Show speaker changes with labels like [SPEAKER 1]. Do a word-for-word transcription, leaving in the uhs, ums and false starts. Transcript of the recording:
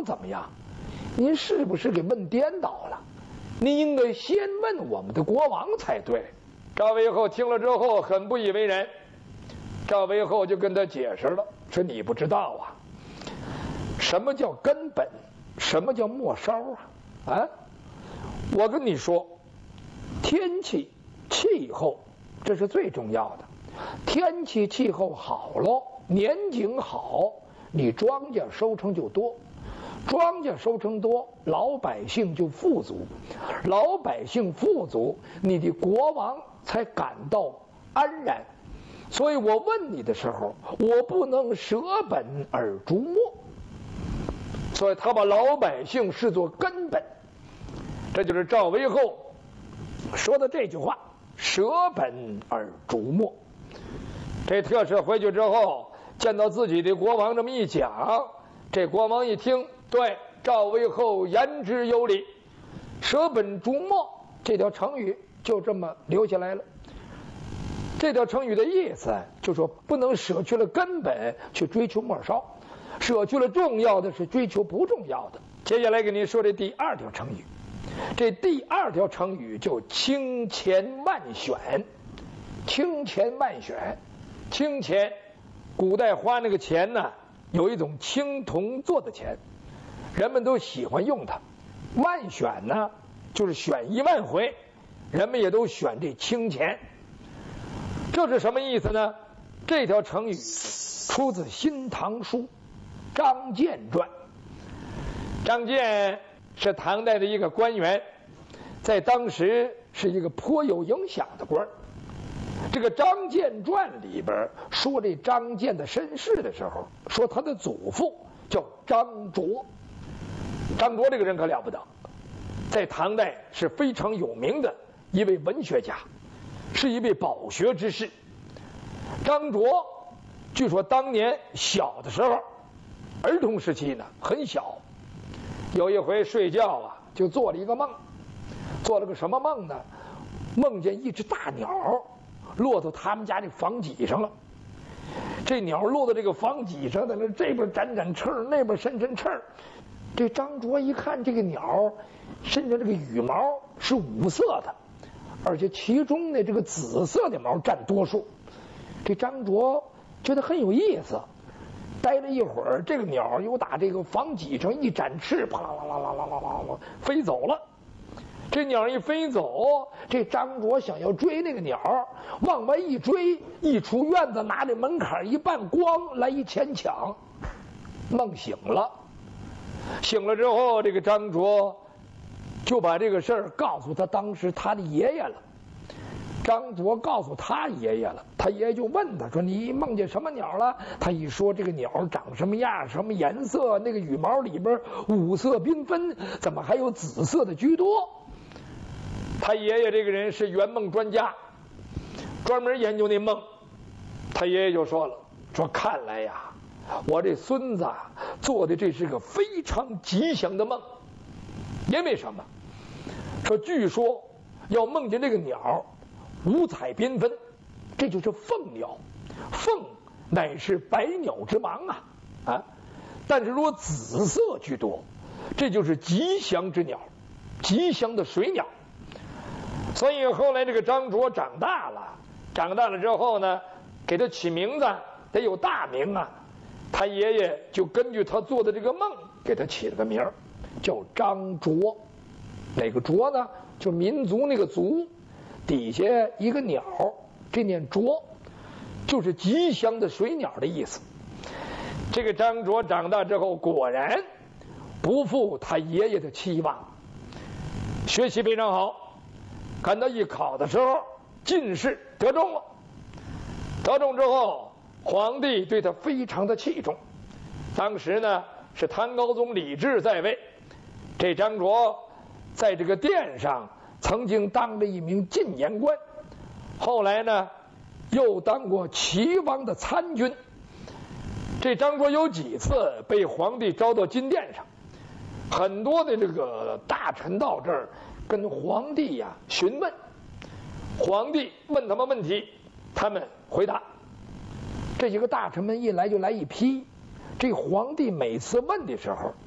[SPEAKER 1] 怎么样？您是不是给问颠倒了？您应该先问我们的国王才对。赵维厚听了之后很不以为然，赵维厚就跟他解释了，说你不知道啊，什么叫根本，什么叫末梢啊？啊，我跟你说，天气、气候这是最重要的。天气气候好喽，年景好，你庄稼收成就多，庄稼收成多，老百姓就富足，老百姓富足，你的国王才感到安然。所以我问你的时候，我不能舍本而逐末。所以他把老百姓视作根本，这就是赵维厚说的这句话：舍本而逐末。这特使回去之后，见到自己的国王这么一讲，这国王一听，对，赵维厚言之有理，舍本逐末这条成语就这么留下来了。这条成语的意思就说不能舍去了根本去追求末梢，舍去了重要的是追求不重要的。接下来给您说这第二条成语，这第二条成语就清钱万选。清钱万选，清钱，古代花那个钱呢，有一种青铜做的钱，人们都喜欢用它。万选呢，就是选一万回，人们也都选这清钱。这是什么意思呢？这条成语出自《新唐书·张建传》。张建是唐代的一个官员，在当时是一个颇有影响的官。这个《张建传》里边说这张建的身世的时候，说他的祖父叫张卓。张卓这个人可了不得，在唐代是非常有名的一位文学家，是一位饱学之士。张卓据说当年小的时候，儿童时期呢很小，有一回睡觉啊，就做了一个梦，做了个什么梦呢？梦见一只大鸟落到他们家这房脊上了。这鸟落到这个房脊上，在那这边展展翅，那边伸伸翅。这张卓一看这个鸟身上这个羽毛是五色的，而且其中呢这个紫色的毛占多数。这张卓觉得很有意思，待了一会儿，这个鸟又打这个房脊上一展翅，啪啦啦啦啦啦啦啦啦飞走了。这鸟一飞走，这张卓想要追那个鸟，往外一追，一出院子，拿着门槛一半光来一前抢，梦醒了。醒了之后，这个张卓就把这个事儿告诉他当时他的爷爷了。张卓告诉他爷爷了，他爷爷就问他说：“你梦见什么鸟了？”他一说这个鸟长什么样、什么颜色，那个羽毛里边五色缤纷，怎么还有紫色的居多？他爷爷这个人是圆梦专家，专门研究那梦。他爷爷就说了：“说看来呀，我这孙子做的这是个非常吉祥的梦。因为什么？说据说要梦见这个鸟五彩缤纷，这就是凤鸟。凤乃是百鸟之王啊啊！但是如果紫色居多，这就是吉祥之鸟，吉祥的水鸟。所以后来这个张卓长大了，长大了之后呢，给他起名字得有大名啊。他爷爷就根据他做的这个梦，给他起了个名儿，叫张卓。哪个卓呢？就民族那个族，底下一个鸟，这念卓，就是吉祥的水鸟的意思。这个张卓长大之后，果然不负他爷爷的期望，学习非常好。看到艺考的时候，进士得中了。得中之后，皇帝对他非常的器重。当时呢是唐高宗李治在位，这张卓在这个殿上曾经当了一名进言官，后来呢又当过齐王的参军。这张卓有几次被皇帝招到金殿上，很多的这个大臣到这儿跟皇帝呀、啊、询问，皇帝问他们问题，他们回答。这几个大臣们一来就来一批，这皇帝每次问的时候